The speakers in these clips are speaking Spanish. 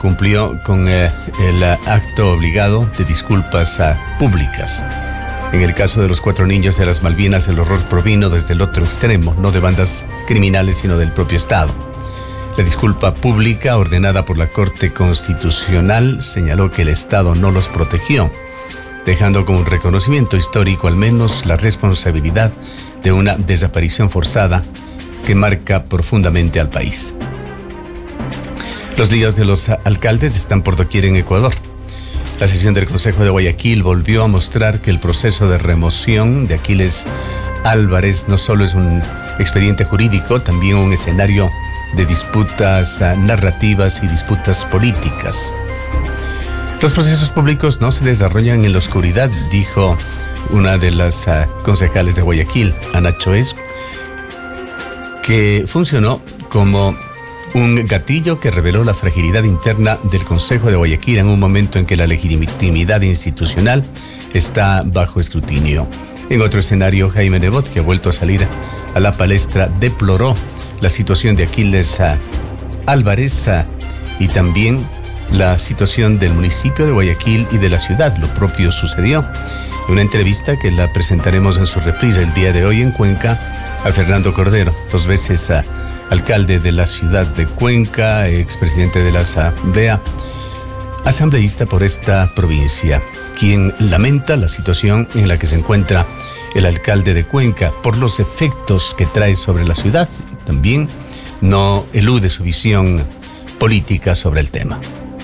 cumplió con el acto obligado de disculpas públicas. En el caso de los 4 niños de las Malvinas, el horror provino desde el otro extremo, no de bandas criminales, sino del propio Estado. La disculpa pública ordenada por la Corte Constitucional señaló que el Estado no los protegió, dejando como un reconocimiento histórico al menos la responsabilidad de una desaparición forzada que marca profundamente al país. Los líos de los alcaldes están por doquier en Ecuador. La sesión del Consejo de Guayaquil volvió a mostrar que el proceso de remoción de Aquiles Álvarez no solo es un expediente jurídico, también un escenario de disputas narrativas y disputas políticas. Los procesos públicos no se desarrollan en la oscuridad, dijo una de las concejales de Guayaquil, Ana Choez, que funcionó como un gatillo que reveló la fragilidad interna del Consejo de Guayaquil en un momento en que la legitimidad institucional está bajo escrutinio. En otro escenario, Jaime Nebot, que ha vuelto a salir a la palestra, deploró la situación de Aquiles Álvarez y también la situación del municipio de Guayaquil y de la ciudad. Lo propio sucedió en una entrevista que la presentaremos en su reprise el día de hoy en Cuenca a Fernando Cordero, 2 veces alcalde de la ciudad de Cuenca, expresidente de la Asamblea, asambleísta por esta provincia, quien lamenta la situación en la que se encuentra el alcalde de Cuenca por los efectos que trae sobre la ciudad. También no elude su visión política sobre el tema.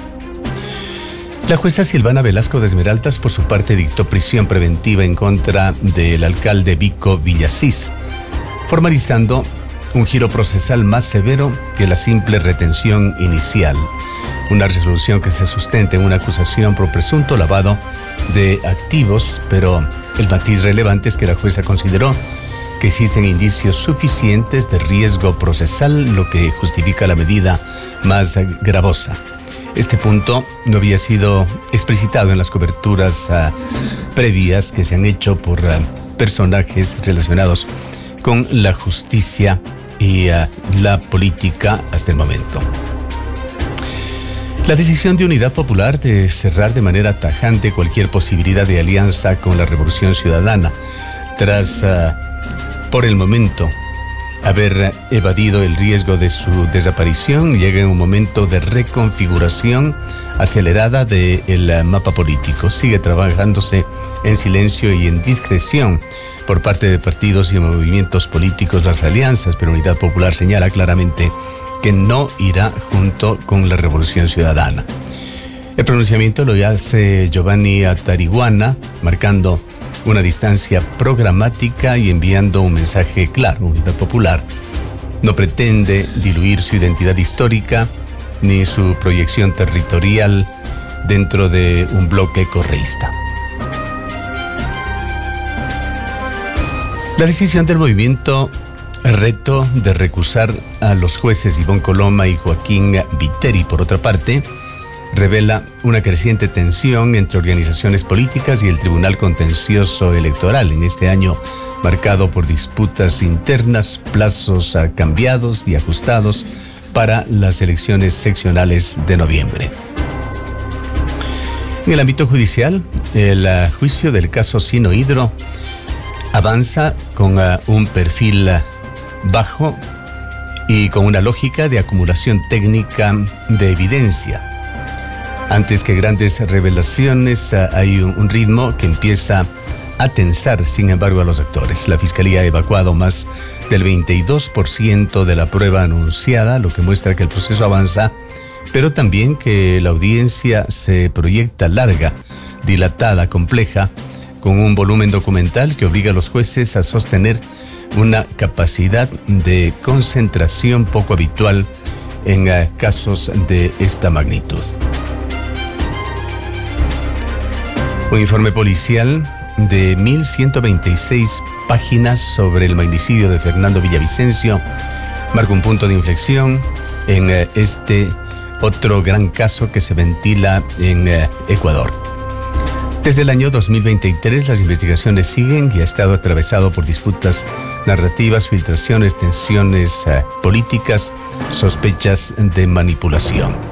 La jueza Silvana Velasco de Esmeraldas, por su parte, dictó prisión preventiva en contra del alcalde Vico Villasís, formalizando un giro procesal más severo que la simple retención inicial. Una resolución que se sustenta en una acusación por presunto lavado de activos, pero el matiz relevante es que la jueza consideró que existen indicios suficientes de riesgo procesal, lo que justifica la medida más gravosa. Este punto no había sido explicitado en las coberturas previas que se han hecho por personajes relacionados con la justicia y la política hasta el momento. La decisión de Unidad Popular de cerrar de manera tajante cualquier posibilidad de alianza con la Revolución Ciudadana, tras, por el momento, haber evadido el riesgo de su desaparición, llega en un momento de reconfiguración acelerada del mapa político. Sigue trabajándose en silencio y en discreción por parte de partidos y movimientos políticos las alianzas, pero Unidad Popular señala claramente que no irá junto con la Revolución Ciudadana. El pronunciamiento lo hace Giovanni Atariguana, marcando una distancia programática y enviando un mensaje claro. Unidad Popular no pretende diluir su identidad histórica ni su proyección territorial dentro de un bloque correísta. La decisión del movimiento Reto de recusar a los jueces Ivonne Coloma y Joaquín Viteri, por otra parte, revela una creciente tensión entre organizaciones políticas y el Tribunal Contencioso Electoral en este año marcado por disputas internas, plazos cambiados y ajustados para las elecciones seccionales de noviembre. En el ámbito judicial, el juicio del caso Sinohydro avanza con un perfil bajo y con una lógica de acumulación técnica de evidencia. Antes que grandes revelaciones, hay un ritmo que empieza a tensar, sin embargo, a los actores. La Fiscalía ha evacuado más del 22% de la prueba anunciada, lo que muestra que el proceso avanza, pero también que la audiencia se proyecta larga, dilatada, compleja, con un volumen documental que obliga a los jueces a sostener una capacidad de concentración poco habitual en casos de esta magnitud. Un informe policial de 1.126 páginas sobre el magnicidio de Fernando Villavicencio marca un punto de inflexión en este otro gran caso que se ventila en Ecuador. Desde el año 2023 las investigaciones siguen y ha estado atravesado por disputas narrativas, filtraciones, tensiones políticas, sospechas de manipulación.